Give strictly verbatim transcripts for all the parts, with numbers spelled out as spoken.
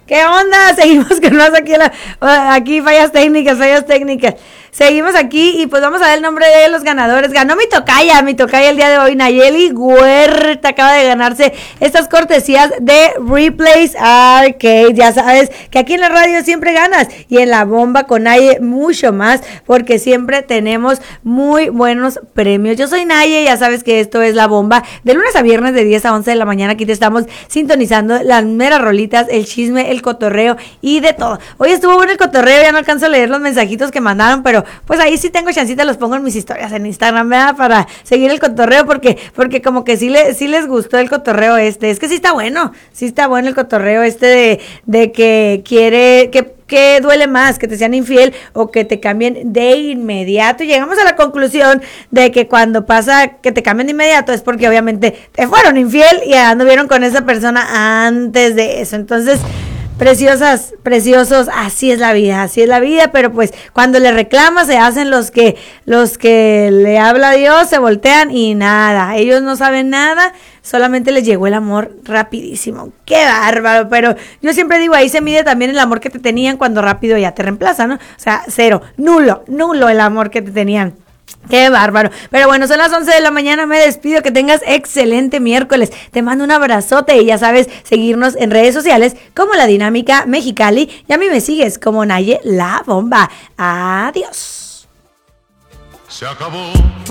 ¿Qué onda? Seguimos con más aquí, la, aquí fallas técnicas, fallas técnicas. Seguimos aquí y pues vamos a ver el nombre de los ganadores. Ganó mi tocaya, mi tocaya el día de hoy, Nayeli Huerta, acaba de ganarse estas cortesías de Replays Arcade. Ya sabes que aquí en la radio siempre ganas y en la bomba con Naye mucho más, porque siempre tenemos muy buenos premios. Yo soy Naye, ya sabes que esto es la bomba. De lunes a viernes de diez a once de la mañana aquí te estamos sintonizando las meras rolitas, el chisme, el cotorreo y de todo. Hoy estuvo bueno el cotorreo, ya no alcanzo a leer los mensajitos que mandaron, pero pues ahí sí tengo chancita, los pongo en mis historias en Instagram, ¿verdad? Para seguir el cotorreo, porque porque como que sí, le, sí les gustó el cotorreo este. Es que sí está bueno, sí está bueno el cotorreo este de, de que quiere, que ¿qué duele más? ¿Que te sean infiel o que te cambien de inmediato? Y llegamos a la conclusión de que cuando pasa que te cambien de inmediato es porque obviamente te fueron infiel y anduvieron con esa persona antes de eso. Entonces, preciosas, preciosos, así es la vida, así es la vida, pero pues cuando le reclamas se hacen los que, los que le habla a Dios, se voltean y nada, ellos no saben nada, solamente les llegó el amor rapidísimo. ¡Qué bárbaro! Pero yo siempre digo, ahí se mide también el amor que te tenían cuando rápido ya te reemplazan, ¿no? O sea, cero, nulo, nulo el amor que te tenían. ¡Qué bárbaro! Pero bueno, son las once de la mañana, me despido, que tengas excelente miércoles. Te mando un abrazote y ya sabes, seguirnos en redes sociales como La Dinámica Mexicali y a mí me sigues como Naye La Bomba. Adiós. Se acabó.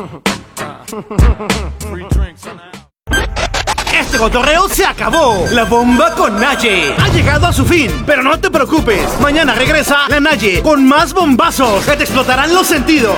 Este cotorreo se acabó. La bomba con Naye ha llegado a su fin. Pero no te preocupes, mañana regresa la Naye con más bombazos que te explotarán los sentidos.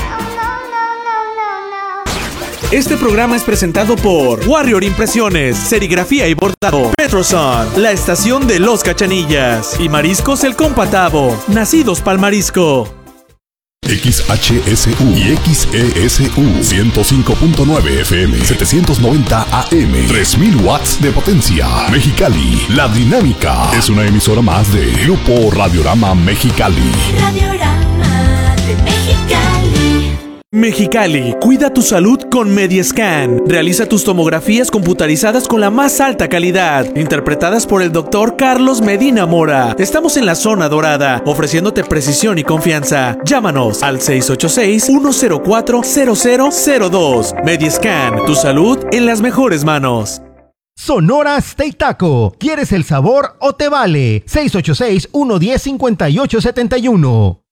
Este programa es presentado por Warrior Impresiones, Serigrafía y Bordado, Petroson, la estación de los Cachanillas y Mariscos El Compatavo, nacidos pa'l marisco. X H S U y X E S U ciento cinco punto nueve F M, setecientos noventa A M, tres mil watts de potencia. Mexicali, La Dinámica es una emisora más de Grupo Radiorama Mexicali. Radiorama de Mexicali. Mexicali, cuida tu salud con Mediescan. Realiza tus tomografías computarizadas con la más alta calidad, interpretadas por el doctor Carlos Medina Mora. Estamos en la zona dorada, ofreciéndote precisión y confianza. Llámanos al seis ocho seis, uno cero cuatro, cero cero cero dos. Mediescan, tu salud en las mejores manos. Sonora Steak Taco. ¿Quieres el sabor o te vale? seis ocho seis, uno uno cero, cinco ocho siete uno.